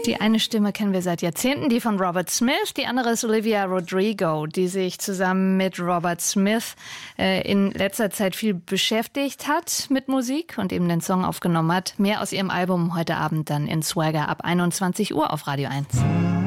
Die eine Stimme kennen wir seit Jahrzehnten, die von Robert Smith. Die andere ist Olivia Rodrigo, die sich zusammen mit Robert Smith in letzter Zeit viel beschäftigt hat mit Musik und eben den Song aufgenommen hat. Mehr aus ihrem Album heute Abend dann in Swagger ab 21 Uhr auf Radio 1.